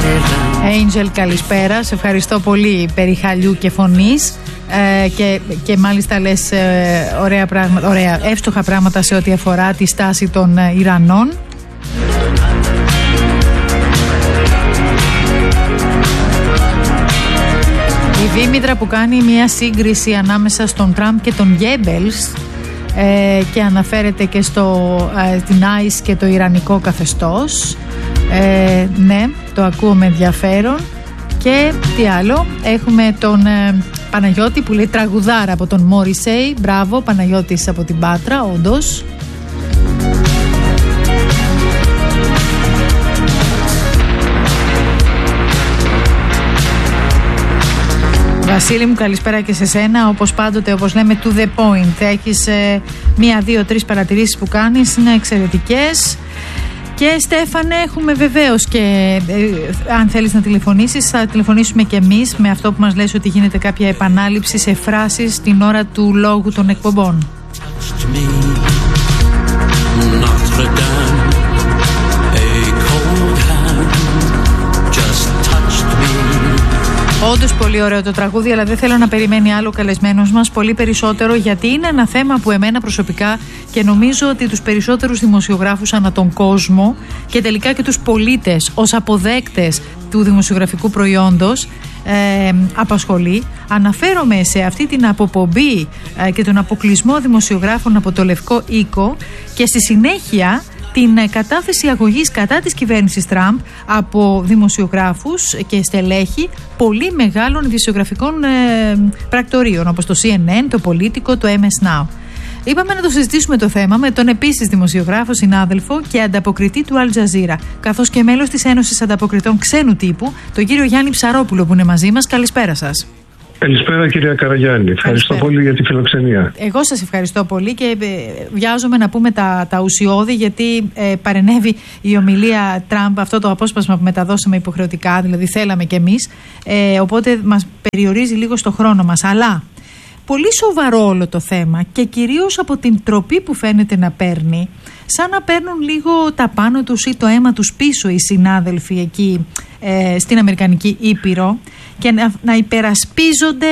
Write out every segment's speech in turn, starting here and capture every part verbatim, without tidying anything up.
Angel, καλησπέρα. Σε ευχαριστώ πολύ περί χαλιού και φωνής ε, και, και μάλιστα λες ε, ωραία πράγματα, ωραία, εύστοχα πράγματα σε ό,τι αφορά τη στάση των ε, Ιρανών. Η Δήμητρα που κάνει μια σύγκριση ανάμεσα στον Τραμπ και τον Γκέμπελς ε, και αναφέρεται και στο ε, την άις και το ιρανικό καθεστώς. Ε, ναι, το ακούω με ενδιαφέρον. Και τι άλλο, έχουμε τον ε, Παναγιώτη που λέει τραγουδάρα από τον Morrissey. Μπράβο, Παναγιώτης από την Πάτρα, όντως. Βασίλη μου, καλησπέρα και σε σένα. Όπως πάντοτε, όπως λέμε, to the point. Έχεις ε, μία, δύο, τρεις παρατηρήσεις που κάνεις, είναι εξαιρετικές. Και Στέφανε, έχουμε βεβαίως και ε, αν θέλεις να τηλεφωνήσεις, θα τηλεφωνήσουμε και εμείς με αυτό που μας λες ότι γίνεται κάποια επανάληψη σε φράσεις την ώρα του λόγου των εκπομπών. Όντως πολύ ωραίο το τραγούδι, αλλά δεν θέλω να περιμένει άλλο καλεσμένος μας πολύ περισσότερο, γιατί είναι ένα θέμα που εμένα προσωπικά και νομίζω ότι τους περισσότερους δημοσιογράφους ανά τον κόσμο και τελικά και τους πολίτες ως αποδέκτες του δημοσιογραφικού προϊόντος ε, απασχολεί. Αναφέρομαι σε αυτή την αποπομπή ε, και τον αποκλεισμό δημοσιογράφων από το Λευκό Οίκο και στη συνέχεια την κατάθεση αγωγής κατά της κυβέρνησης Τραμπ από δημοσιογράφους και στελέχη πολύ μεγάλων δημοσιογραφικών ε, πρακτορείων όπως το σι εν εν, το Πολίτικο, το εμ ες Now. Είπαμε να το συζητήσουμε το θέμα με τον επίσης δημοσιογράφο, συνάδελφο και ανταποκριτή του Αλ Τζαζίρα, καθώς και μέλος της Ένωσης Ανταποκριτών Ξένου Τύπου, τον κύριο Γιάννη Ψαρόπουλο που είναι μαζί μας. Καλησπέρα σας. Καλησπέρα κυρία Καραγιάννη. Ευχαριστώ Καλησπέρα. πολύ για τη φιλοξενία. Εγώ σας ευχαριστώ πολύ και ε, βιάζομαι να πούμε τα, τα ουσιώδη, γιατί ε, παρενέβη η ομιλία Τραμπ, αυτό το απόσπασμα που μεταδώσαμε υποχρεωτικά, δηλαδή θέλαμε κι εμείς, ε, οπότε μας περιορίζει λίγο στο χρόνο μας. Αλλά πολύ σοβαρό όλο το θέμα και κυρίως από την τροπή που φαίνεται να παίρνει, σαν να παίρνουν λίγο τα πάνω τους ή το αίμα τους πίσω οι συνάδελφοι εκεί ε, στην Αμερικανική Ήπειρο και να, να υπερασπίζονται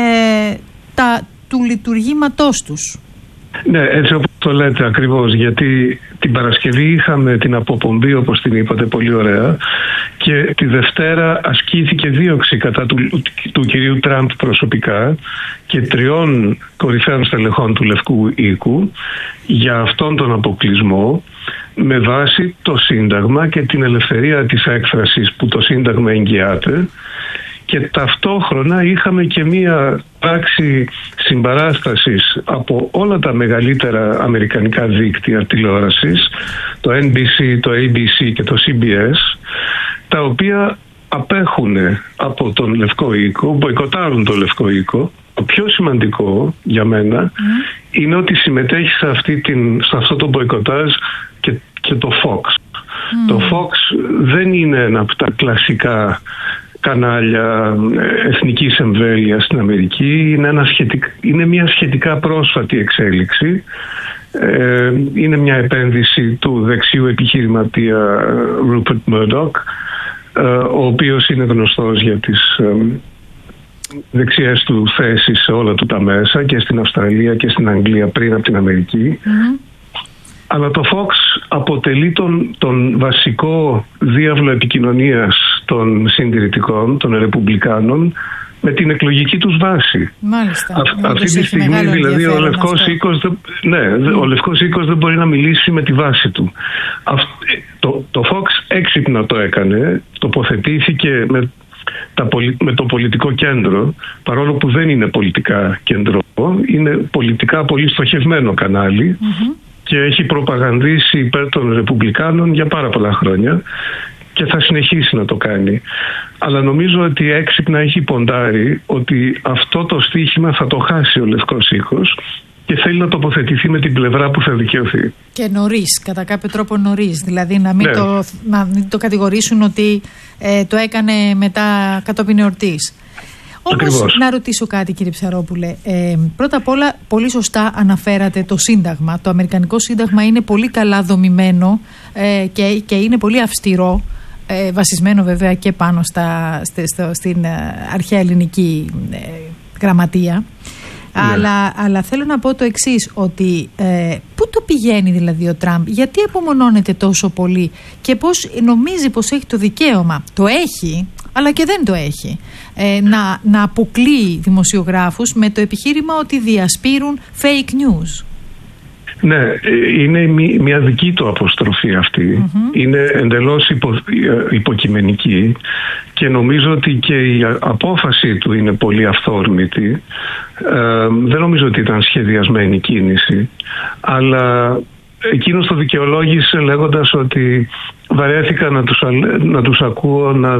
ε, τα, του λειτουργήματός τους. Ναι, έτσι όπως το λέτε ακριβώς, γιατί την Παρασκευή είχαμε την αποπομπή, όπως την είπατε πολύ ωραία, και τη Δευτέρα ασκήθηκε δίωξη κατά του, του κυρίου Τραμπ προσωπικά και τριών κορυφαίων στελεχών του Λευκού Οίκου για αυτόν τον αποκλεισμό με βάση το Σύνταγμα και την ελευθερία της έκφρασης που το Σύνταγμα εγγυάται. Και ταυτόχρονα είχαμε και μία πράξη συμπαράστασης από όλα τα μεγαλύτερα αμερικανικά δίκτυα τηλεόρασης, το εν μπι σι, το έι μπι σι και το σι μπι ες, τα οποία απέχουν από τον Λευκό Οίκο, μποϊκοτάρουν τον Λευκό Οίκο. Το πιο σημαντικό για μένα mm. είναι ότι συμμετέχει σε, αυτή την, σε αυτό το μποϊκοτάζ και, και το Fox. Mm. Το Fox δεν είναι ένα από τα κλασικά κανάλια εθνικής εμβέλειας στην Αμερική. Είναι, ένα σχετικ... είναι μια σχετικά πρόσφατη εξέλιξη. Ε, είναι μια επένδυση του δεξιού επιχειρηματία Rupert Murdoch, ε, ο οποίος είναι γνωστός για τις ε, δεξιές του θέσεις σε όλα του τα μέσα και στην Αυστραλία και στην Αγγλία πριν από την Αμερική. Mm-hmm. Αλλά το Fox αποτελεί τον, τον βασικό διάβλο επικοινωνίας των συντηρητικών, των ρεπουμπλικάνων, με την εκλογική τους βάση. Μάλιστα. Α, αυτή τη στιγμή δηλαδή ο Λευκός Οίκος, ναι, mm. ο Λευκός Οίκος δεν μπορεί να μιλήσει με τη βάση του. Α, το, το Fox έξυπνα το έκανε, τοποθετήθηκε με, τα, με το πολιτικό κέντρο, παρόλο που δεν είναι πολιτικά κέντρο, είναι πολιτικά πολύ στοχευμένο κανάλι. Mm-hmm. Και έχει προπαγανδίσει υπέρ των Ρεπουμπλικάνων για πάρα πολλά χρόνια και θα συνεχίσει να το κάνει. Αλλά νομίζω ότι έξυπνα έχει ποντάρει ότι αυτό το στοίχημα θα το χάσει ο Λευκός Οίκος και θέλει να τοποθετηθεί με την πλευρά που θα δικαιωθεί. Και νωρίς, κατά κάποιο τρόπο νωρίς. Δηλαδή να μην, ναι. το, να μην το κατηγορήσουν ότι ε, το έκανε μετά κατόπιν εορτής. Όμως να ρωτήσω κάτι, κύριε Ψαρόπουλε. Ε, πρώτα απ' όλα, πολύ σωστά αναφέρατε το Σύνταγμα. Το Αμερικανικό Σύνταγμα είναι πολύ καλά δομημένο ε, και, και είναι πολύ αυστηρό. ε, βασισμένο βέβαια και πάνω στα, στε, στο, στην ε, αρχαία ελληνική ε, γραμματεία. Ναι. Αλλά, αλλά θέλω να πω το εξής, ότι ε, πού το πηγαίνει δηλαδή ο Τραμπ, γιατί απομονώνεται τόσο πολύ και πώς νομίζει πως έχει το δικαίωμα, το έχει αλλά και δεν το έχει, ε, να, να αποκλείει δημοσιογράφους με το επιχείρημα ότι διασπείρουν fake news. Ναι, είναι μια δική του αποστροφή αυτή. Mm-hmm. Είναι εντελώς υπο, υποκειμενική και νομίζω ότι και η απόφαση του είναι πολύ αυθόρμητη. Ε, δεν νομίζω ότι ήταν σχεδιασμένη κίνηση, αλλά εκείνος το δικαιολόγησε λέγοντας ότι βαρέθηκα να τους, να τους ακούω να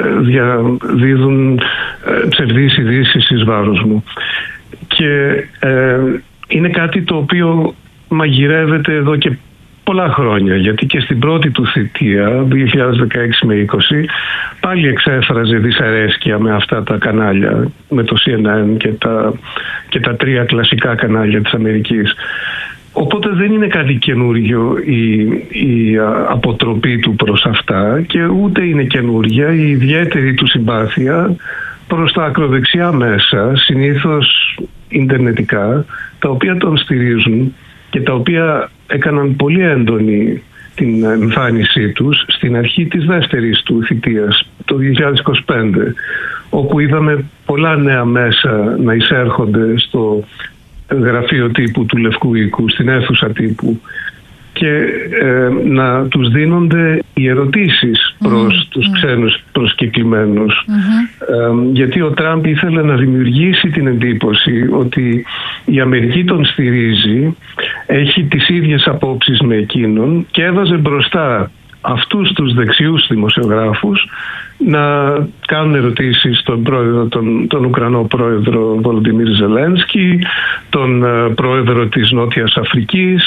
διαδίδουν ψευδείς ειδήσεις εις βάρος μου. Και ε, είναι κάτι το οποίο μαγειρεύεται εδώ και πολλά χρόνια, γιατί και στην πρώτη του θητεία, δύο χιλιάδες δεκαέξι με είκοσι, πάλι εξέφραζε δυσαρέσκεια με αυτά τα κανάλια, με το σι εν εν και τα, και τα τρία κλασικά κανάλια της Αμερικής. Οπότε δεν είναι κάτι καινούργιο η, η αποτροπή του προς αυτά και ούτε είναι καινούργια η ιδιαίτερη του συμπάθεια προς τα ακροδεξιά μέσα, συνήθως ιντερνετικά, τα οποία τον στηρίζουν και τα οποία έκαναν πολύ έντονη την εμφάνισή τους στην αρχή της δεύτερης του θητείας, το δύο χιλιάδες είκοσι πέντε, όπου είδαμε πολλά νέα μέσα να εισέρχονται στο γραφείο τύπου του Λευκού Οίκου, στην αίθουσα τύπου, και ε, να τους δίνονται οι ερωτήσεις προς mm-hmm. τους ξένους προσκεκλημένους. Mm-hmm. Ε, γιατί ο Τραμπ ήθελε να δημιουργήσει την εντύπωση ότι η Αμερική τον στηρίζει, έχει τις ίδιες απόψεις με εκείνον και έβαζε μπροστά αυτούς τους δεξιούς δημοσιογράφους να κάνουν ερωτήσεις στον, πρόεδρο, τον, τον Ουκρανό πρόεδρο Βολοντιμίρ Ζελένσκι, τον uh, πρόεδρο της Νότιας Αφρικής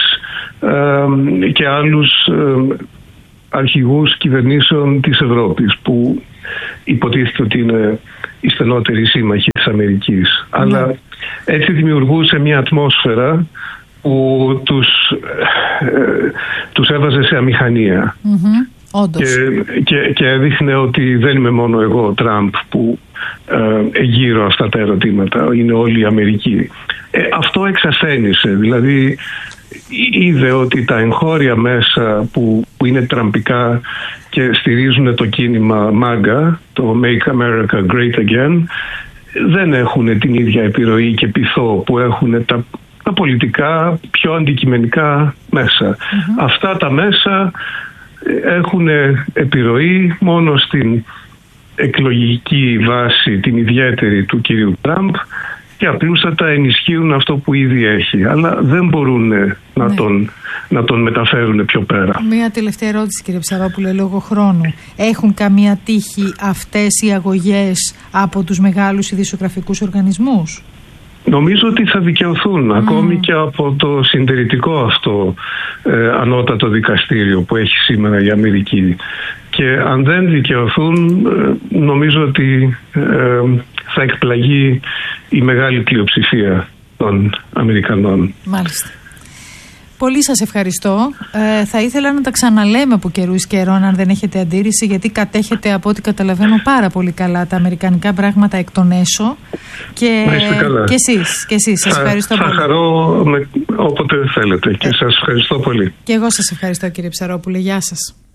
uh, και άλλους uh, αρχηγούς κυβερνήσεων της Ευρώπης που υποτίθεται ότι είναι οι στενότεροι σύμμαχοι της Αμερικής. Mm. Αλλά έτσι δημιουργούσε μια ατμόσφαιρα που τους, ε, τους έβαζε σε αμηχανία. Mm-hmm. Και, και, και έδειχνε ότι δεν είμαι μόνο εγώ ο Τραμπ που ε, εγείρω αυτά τα ερωτήματα, είναι όλη η Αμερική. Ε, αυτό εξασθένησε, δηλαδή είδε ότι τα εγχώρια μέσα που, που είναι τραμπικά και στηρίζουν το κίνημα μάγκα, το Make America Great Again, δεν έχουν την ίδια επιρροή και πειθό που έχουν τα τα πολιτικά, πιο αντικειμενικά μέσα. Mm-hmm. Αυτά τα μέσα έχουν επιρροή μόνο στην εκλογική βάση, την ιδιαίτερη του κυρίου Τραμπ, και απλούστατα ενισχύουν αυτό που ήδη έχει. Αλλά δεν μπορούν να, ναι. τον, να τον μεταφέρουν πιο πέρα. Μία τελευταία ερώτηση, κύριε Ψαρόπουλε, λόγω χρόνου. Έχουν καμία τύχη αυτές οι αγωγές από τους μεγάλους ειδησιογραφικούς οργανισμούς? Νομίζω ότι θα δικαιωθούν mm. ακόμη και από το συντηρητικό αυτό ε, ανώτατο δικαστήριο που έχει σήμερα η Αμερική. Και αν δεν δικαιωθούν, ε, νομίζω ότι ε, θα εκπλαγεί η μεγάλη πλειοψηφία των Αμερικανών. Μάλιστα. Πολύ σας ευχαριστώ. Ε, θα ήθελα να τα ξαναλέμε από καιρούς καιρών, αν δεν έχετε αντίρρηση, γιατί κατέχετε, από ό,τι καταλαβαίνω, πάρα πολύ καλά τα αμερικανικά πράγματα εκ των έσω. Και, και εσείς, και εσείς. Σας θα, ευχαριστώ θα πολύ. Θα χαρώ με, όποτε θέλετε και ε. σας ευχαριστώ πολύ. Και εγώ σας ευχαριστώ, κύριε Ψαρόπουλε. Γεια σας.